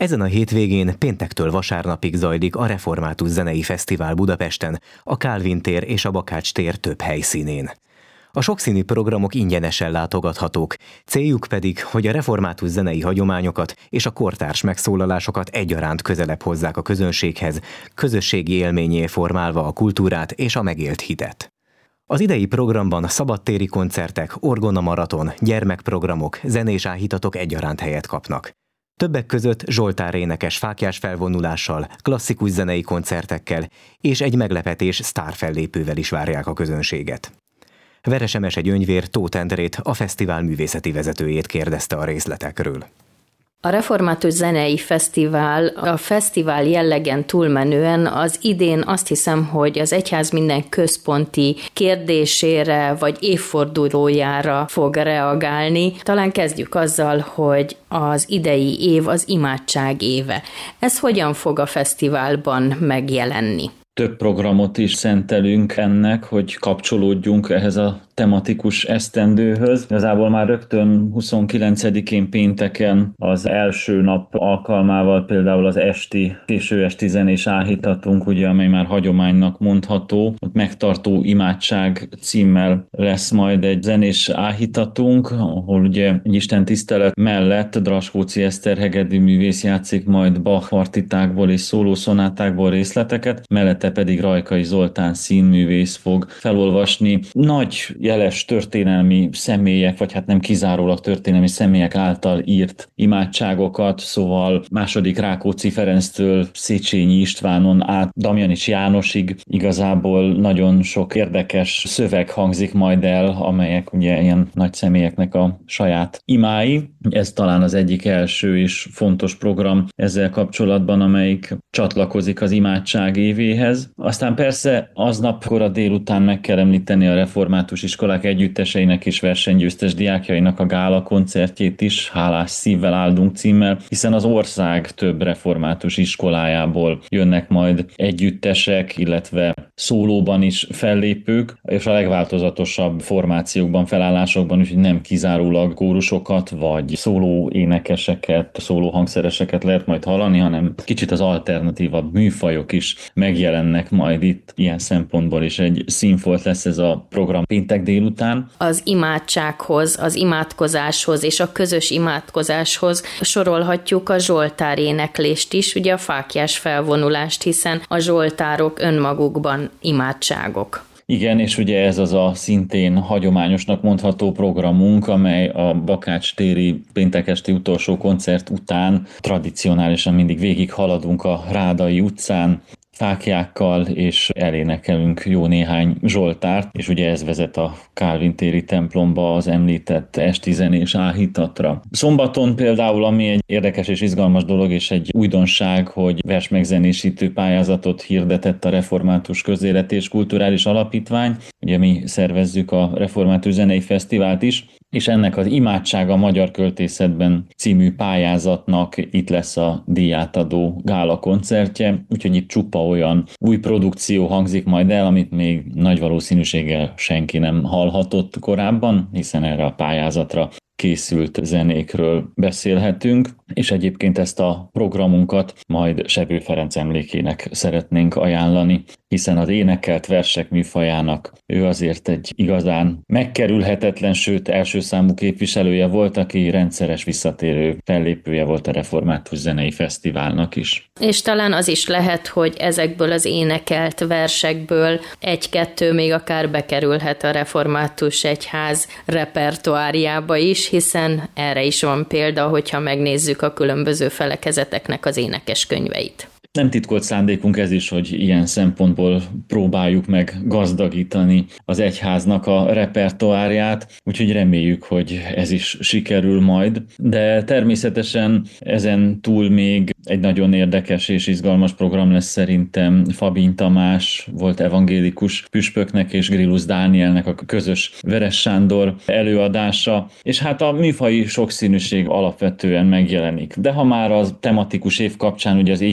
Ezen a hétvégén péntektől vasárnapig zajlik a Református Zenei Fesztivál Budapesten, a Kálvin tér és a Bakács tér több helyszínén. A sokszínű programok ingyenesen látogathatók, céljuk pedig, hogy a református zenei hagyományokat és a kortárs megszólalásokat egyaránt közelebb hozzák a közönséghez, közösségi élményé formálva a kultúrát és a megélt hitet. Az idei programban szabadtéri koncertek, orgonamaraton, gyermekprogramok, zenés áhítatok egyaránt helyet kapnak. Többek között Zsoltár énekes fáklyás felvonulással, klasszikus zenei koncertekkel és egy meglepetés sztárfellépővel is várják a közönséget. Veresemese Gyöngyvér Tóth Endrét, a fesztivál művészeti vezetőjét kérdezte a részletekről. A Református Zenei Fesztivál a fesztivál jellegen túlmenően az idén azt hiszem, hogy az egyház minden központi kérdésére vagy évfordulójára fog reagálni. Talán kezdjük azzal, hogy az idei év az imádság éve. Ez hogyan fog a fesztiválban megjelenni? Több programot is szentelünk ennek, hogy kapcsolódjunk ehhez a tematikus esztendőhöz. Igazából már rögtön 29-én pénteken az első nap alkalmával például az késő esti zenés áhítatunk, ugye, amely már hagyománynak mondható. Ott megtartó imádság címmel lesz majd egy zenés áhítatunk, ahol ugye egy Isten tisztelet mellett Draskóci Eszter hegedű művész játszik majd Bach partitákból és szólószonátákból részleteket, mellette pedig Rajkai Zoltán színművész fog felolvasni nagy jeles történelmi személyek, vagy hát nem kizárólag történelmi személyek által írt imádságokat, szóval második Rákóczi Ferenctől Széchenyi Istvánon át Damjanics Jánosig igazából nagyon sok érdekes szöveg hangzik majd el, amelyek ugye ilyen nagy személyeknek a saját imái. Ez talán az egyik első és fontos program ezzel kapcsolatban, amelyik csatlakozik az imádság évéhez. Aztán persze aznap kora délután meg kell említeni a református iskolák együtteseinek és versenygyőztes diákjainak a gála koncertjét is, Hálás szívvel áldunk címmel, hiszen az ország több református iskolájából jönnek majd együttesek, illetve szólóban is fellépők, és a legváltozatosabb formációkban, felállásokban, úgyhogy nem kizárólag kórusokat, vagy szóló énekeseket, szóló hangszereseket lehet majd hallani, hanem kicsit az alternatívabb műfajok is megjelennek majd itt. Ilyen szempontból is egy színfolt lesz ez a program péntek délután. Az imádsághoz, az imádkozáshoz és a közös imádkozáshoz sorolhatjuk a zsoltár éneklést is, ugye a fáklyás felvonulást, hiszen a zsoltárok önmagukban imádságok. Igen, és ugye ez az a szintén hagyományosnak mondható programunk, amely a Bakács téri péntek esti utolsó koncert után tradicionálisan mindig végig haladunk a Rádai utcán, fáklyákkal, és elénekelünk jó néhány zsoltárt, és ugye ez vezet a Kálvin téri templomba az említett esti zenés áhítatra. Szombaton például, ami egy érdekes és izgalmas dolog, és egy újdonság, hogy versmegzenésítő pályázatot hirdetett a Református Közélet és Kulturális Alapítvány. Ugye mi szervezzük a Református Zenei Fesztivált is, és ennek az Imádsága a magyar költészetben című pályázatnak itt lesz a díjátadó gála koncertje, úgyhogy itt csupa olyan új produkció hangzik majd el, amit még nagy valószínűséggel senki nem hallhatott korábban, hiszen erre a pályázatra készült zenékről beszélhetünk, és egyébként ezt a programunkat majd Sebő Ferenc emlékének szeretnénk ajánlani, hiszen az énekelt versek műfajának ő azért egy igazán megkerülhetetlen, sőt első számú képviselője volt, aki rendszeres visszatérő fellépője volt a Református Zenei Fesztiválnak is. És talán az is lehet, hogy ezekből az énekelt versekből egy-kettő még akár bekerülhet a Református Egyház repertoárjába is, hiszen erre is van példa, hogyha megnézzük a különböző felekezeteknek az énekeskönyveit. Nem titkolt szándékunk ez is, hogy ilyen szempontból próbáljuk meg gazdagítani az egyháznak a repertoárját, úgyhogy reméljük, hogy ez is sikerül majd. De természetesen ezen túl még egy nagyon érdekes és izgalmas program lesz szerintem Fabin Tamás volt evangélikus püspöknek és Grillus Dánielnek a közös Veres Sándor előadása, és hát a műfaji sokszínűség alapvetően megjelenik. De ha már az tematikus év kapcsán ugye az évforduló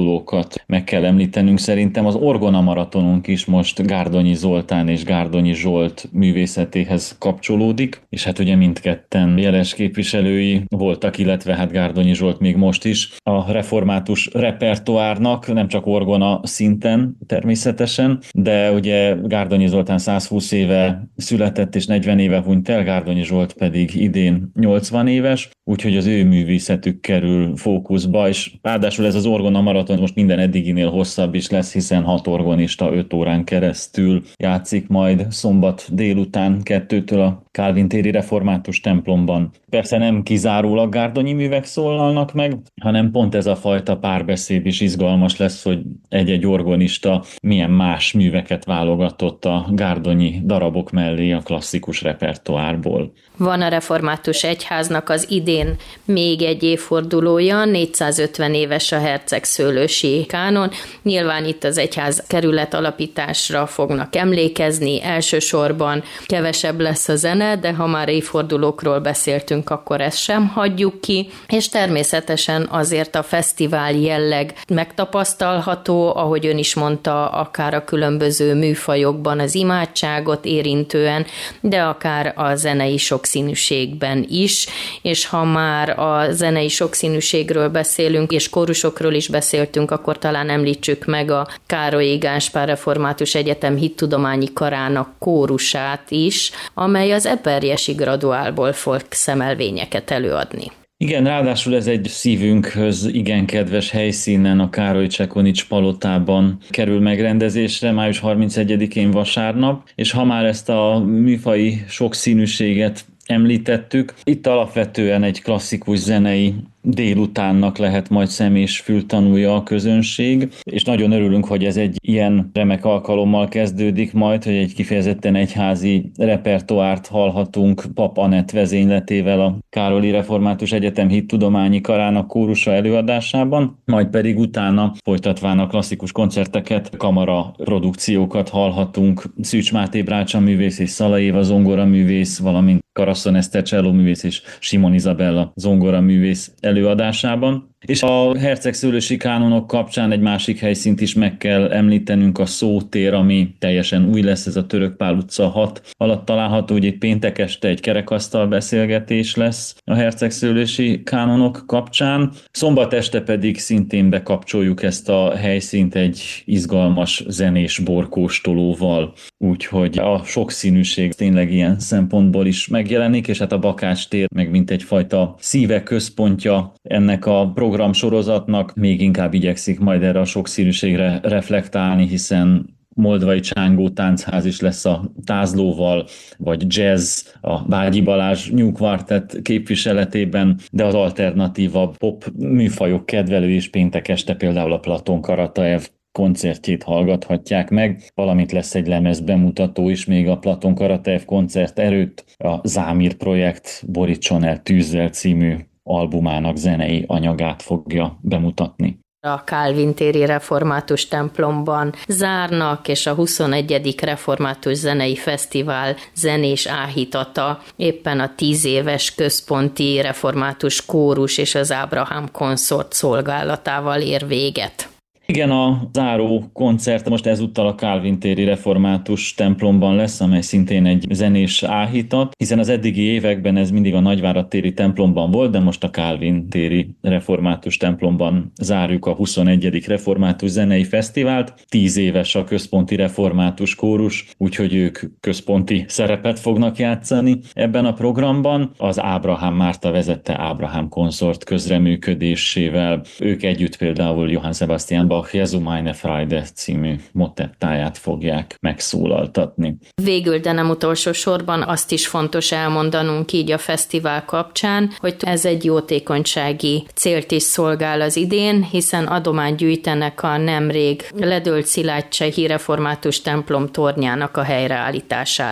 évfordulókat meg kell említenünk. Szerintem az Orgona Maratonunk is most Gárdonyi Zoltán és Gárdonyi Zsolt művészetéhez kapcsolódik, és hát ugye mindketten jeles képviselői voltak, illetve hát Gárdonyi Zsolt még most is a református repertoárnak, nem csak orgona szinten természetesen, de ugye Gárdonyi Zoltán 120 éve született és 40 éve hunyt el, Gárdonyi Zsolt pedig idén 80 éves, úgyhogy az ő művészetük kerül fókuszba, és ráadásul ez az Orgona Maraton most minden eddiginél hosszabb is lesz, hiszen 6 orgonista 5 órán keresztül játszik majd szombat délután 2-től a Kálvin téri református templomban. Persze nem kizárólag gárdonyi művek szólalnak meg, hanem pont ez a fajta párbeszéd is izgalmas lesz, hogy egy-egy orgonista milyen más műveket válogatott a gárdonyi darabok mellé a klasszikus repertoárból. Van a református egyháznak az idén még egy évfordulója, 450 éves a hercegszőlősi kánon. Nyilván itt az egyház kerület alapításra fognak emlékezni, elsősorban kevesebb lesz a zene, de ha már évfordulókról beszéltünk, akkor ezt sem hagyjuk ki, és természetesen azért a fesztivál jelleg megtapasztalható, ahogy ön is mondta, akár a különböző műfajokban az imádságot érintően, de akár a zenei sokszínűségben is, és ha már a zenei sokszínűségről beszélünk, és kórusokról is beszéltünk, akkor talán említsük meg a Károlyi Gáspár Református Egyetem Hittudományi Karának kórusát is, amely az eperjesi graduálból fog szemelvényeket előadni. Igen, ráadásul ez egy szívünkhöz igen kedves helyszínen, a Károly Csekonics palotában kerül megrendezésre, május 31-én vasárnap, és ha már ezt a műfaji sokszínűséget említettük, itt alapvetően egy klasszikus zenei délutánnak lehet majd szem- és fültanúja a közönség, és nagyon örülünk, hogy ez egy ilyen remek alkalommal kezdődik majd, hogy egy kifejezetten egyházi repertoárt hallhatunk Pap Anett vezényletével a Károlyi Református Egyetem Hittudományi Karának kórusa előadásában, majd pedig utána folytatván a klasszikus koncerteket, kamara produkciókat hallhatunk, Szűcs Máté Brácsa művész és Szalai Éva zongoraművész, valamint Karasszon Eszter csellóművész és Simon Izabella zongoraművész előadásában. És a hercegszőlősi kánonok kapcsán egy másik helyszínt is meg kell említenünk, a Szótér, ami teljesen új lesz, ez a Török Pál utca 6 alatt található, hogy egy péntek este egy kerekasztal beszélgetés lesz a hercegszőlősi kánonok kapcsán. Szombat este pedig szintén bekapcsoljuk ezt a helyszínt egy izgalmas zenés borkóstolóval, úgyhogy a sokszínűség tényleg ilyen szempontból is megjelenik, és hát a Bakács tér meg mint egyfajta szíve központja ennek a programsorozatnak még inkább igyekszik majd erre a sokszínűségre reflektálni, hiszen Moldvai Csángó táncház is lesz a tázlóval, vagy jazz, a Bágyi Balázs New Quartet képviseletében, de az alternatívabb pop műfajok kedvelő is péntek este például a Platon Karataev koncertjét hallgathatják meg, valamint lesz egy lemez bemutató is még a Platon Karataev koncert előtt, a Zámir projekt Borítson el tűzzel című albumának zenei anyagát fogja bemutatni. A Kálvin téri református templomban zárnak, és a 21. református zenei fesztivál zenés áhítata éppen a 10 éves központi református kórus és az Ábrahám konszort szolgálatával ér véget. Igen, a záró koncert most ezúttal a Kálvin téri református templomban lesz, amely szintén egy zenés áhítat, hiszen az eddigi években ez mindig a Nagyvárad téri templomban volt, de most a Kálvin téri református templomban zárjuk a 21. református zenei fesztivált. 10 éves a központi református kórus, úgyhogy ők központi szerepet fognak játszani ebben a programban. Az Ábrahám Márta vezette Ábrahám konszort közreműködésével. Ők együtt például Johann Sebastian Bach Jesu meine Freude című motettáját fogják megszólaltatni. Végül, de nem utolsó sorban azt is fontos elmondanunk így a fesztivál kapcsán, hogy ez egy jótékonysági célt is szolgál az idén, hiszen adományt gyűjtenek a nemrég ledőlt Szilágycsehi református templom tornyának a helyreállítására.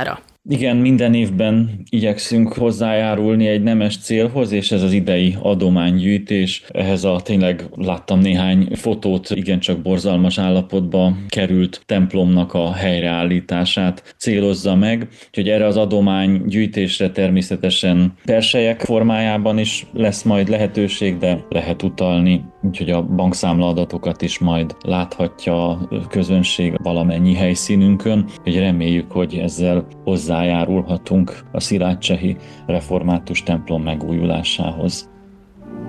Igen, minden évben igyekszünk hozzájárulni egy nemes célhoz, és ez az idei adománygyűjtés. Ehhez tényleg láttam néhány fotót, igencsak borzalmas állapotba került templomnak a helyreállítását célozza meg. Úgyhogy erre az adománygyűjtésre természetesen perselyek formájában is lesz majd lehetőség, de lehet utalni. Úgyhogy a bankszámla adatokat is majd láthatja a közönség valamennyi helyszínünkön. Úgyhogy reméljük, hogy ezzel hozzájárulhatunk a szilágycsehi református templom megújulásához.